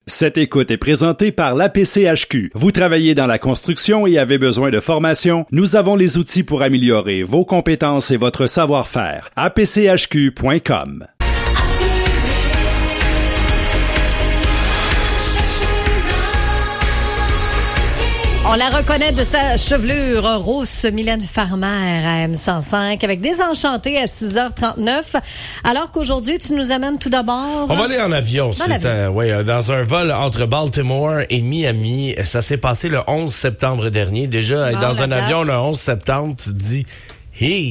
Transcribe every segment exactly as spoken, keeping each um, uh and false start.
Cette écoute est présentée par l'A P C H Q. Vous travaillez dans la construction et avez besoin de formation? Nous avons les outils pour améliorer vos compétences et votre savoir-faire. A P C H Q point com. On la reconnaît de sa chevelure rousse, Mylène Farmer à M cent cinq avec Désenchanté à six heures trente-neuf. Alors qu'aujourd'hui, tu nous amènes tout d'abord... On va aller en avion. Dans, c'est euh, ouais, dans un vol entre Baltimore et Miami. Ça s'est passé le onze septembre dernier. Déjà, bon, dans un date. Avion le onze septembre, tu te dis « Hey! »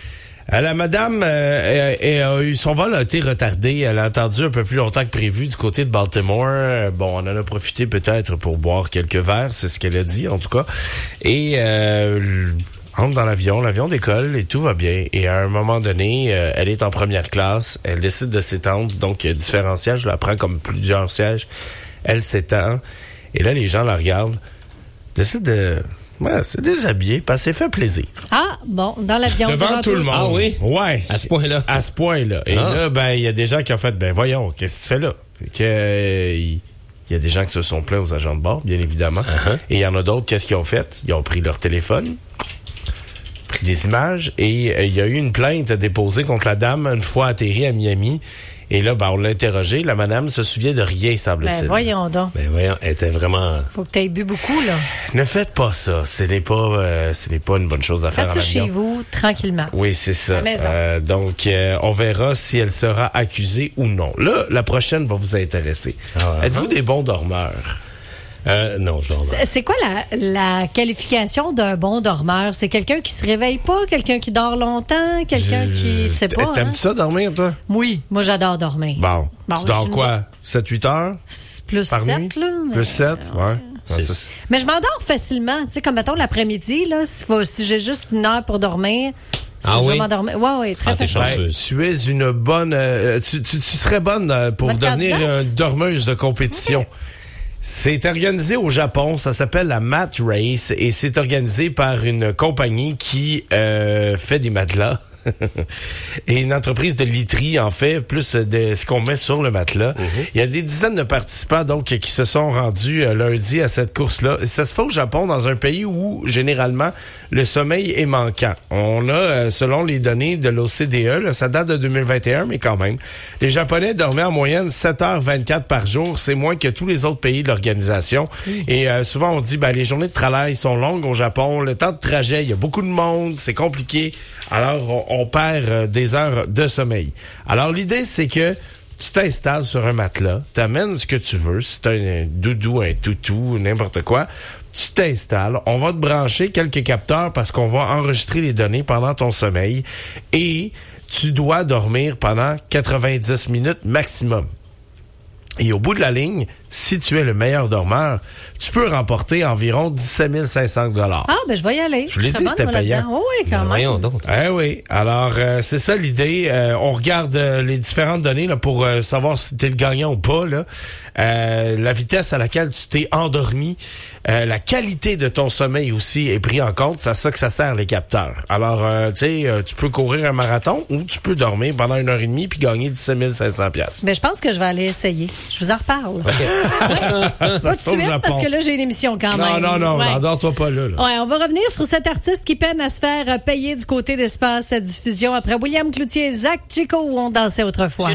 La madame euh, a, a, a eu son vol a été retardé. Elle a attendu un peu plus longtemps que prévu du côté de Baltimore. Bon, on en a profité peut-être pour boire quelques verres, c'est ce qu'elle a dit en tout cas. Et euh, entre dans l'avion, l'avion décolle et tout va bien. Et à un moment donné, euh, elle est en première classe. Elle décide de s'étendre. Donc, il y a différents sièges. Je la prends comme plusieurs sièges. Elle s'étend. Et là, les gens la regardent. Décide de... Ouais, c'est déshabillé, parce que c'est fait plaisir. Ah, bon, dans l'avion. Devant, devant tout le monde. Ah oui? Ouais. À ce point-là. À ce point-là. Et ah. là, ben, il y a des gens qui ont fait, ben, voyons, qu'est-ce que tu fais là? Fait que, euh, il y a des gens qui se sont plaints aux agents de bord, bien évidemment. Uh-huh. Et il y en a d'autres, qu'est-ce qu'ils ont fait? Ils ont pris leur téléphone, pris des images, et euh, il y a eu une plainte déposée contre la dame une fois atterrie à Miami. Et là, ben, on l'a interrogée. La madame se souvient de rien, semble-t-il. Ben, voyons donc. Ben, voyons, elle était vraiment... Faut que tu aies bu beaucoup, là. Ne faites pas ça. Ce n'est pas, euh, ce n'est pas une bonne chose à faire en avion. Faites ça chez vous, tranquillement. Oui, c'est ça. À la maison. Euh, donc, euh, on verra si elle sera accusée ou non. Là, la prochaine va vous intéresser. Ah, Êtes-vous ah. des bons dormeurs? Euh, non, je dors. C'est, c'est quoi la, la qualification d'un bon dormeur? C'est quelqu'un qui se réveille pas, quelqu'un qui dort longtemps, quelqu'un je... qui... sait pas. T'aimes hein? ça dormir, toi? Oui, moi j'adore dormir. Bon. bon tu dors quoi? Une... sept huit heures? Plus par sept, nuit? là. Mais... Plus sept, ouais. ouais. C'est... Mais je m'endors facilement. Tu sais, comme mettons l'après-midi, là, si, faut, si j'ai juste une heure pour dormir... Si ah je oui? vais m'endormir. Ouais, ouais, très ah, facile. Tu es une bonne... Euh, tu, tu, tu serais bonne euh, pour bonne devenir une dormeuse de compétition. Okay. C'est organisé au Japon, ça s'appelle la Mat Race et c'est organisé par une compagnie qui euh, fait des matelas. Et une entreprise de literie, en fait, plus de ce qu'on met sur le matelas. Mm-hmm. Il y a des dizaines de participants donc qui se sont rendus euh, lundi à cette course-là. Ça se fait au Japon, dans un pays où, généralement, le sommeil est manquant. On a, euh, selon les données de l'O C D E, là, ça date de deux mille vingt et un, mais quand même, les Japonais dormaient en moyenne sept heures vingt-quatre par jour. C'est moins que tous les autres pays de l'organisation. Mm. Et euh, souvent, on dit, ben, les journées de travail sont longues au Japon. Le temps de trajet, il y a beaucoup de monde, c'est compliqué. Alors, on, on perd euh, des heures de sommeil. Alors, l'idée, c'est que tu t'installes sur un matelas, t'amènes ce que tu veux, si t'as un doudou, un toutou, n'importe quoi, tu t'installes, on va te brancher quelques capteurs parce qu'on va enregistrer les données pendant ton sommeil et tu dois dormir pendant quatre-vingt-dix minutes maximum. Et au bout de la ligne, si tu es le meilleur dormeur, tu peux remporter environ dix-sept mille cinq cents dollars. Ah, ben je vais y aller. Je vous l'ai dit, c'était payant. Oh, oui, quand ben, même. Donc. Eh oui. Alors, euh, c'est ça l'idée. Euh, on regarde euh, les différentes données là, pour euh, savoir si t'es le gagnant ou pas. Là. Euh, la vitesse à laquelle tu t'es endormi, euh, la qualité de ton sommeil aussi est pris en compte. C'est à ça que ça sert, les capteurs. Alors, euh, tu sais, euh, tu peux courir un marathon ou tu peux dormir pendant une heure et demie puis gagner dix-sept mille cinq cents dollars. Ben, je pense que je vais aller essayer. Je vous en reparle. Okay. Ouais. Pas de suite, parce que là, j'ai une émission quand même. Non, non, non, ouais. endors-toi pas là, là. Ouais, on va revenir sur cet artiste qui peine à se faire payer du côté d'Espace Diffusion après William Cloutier et Zach Chico où on dansait autrefois.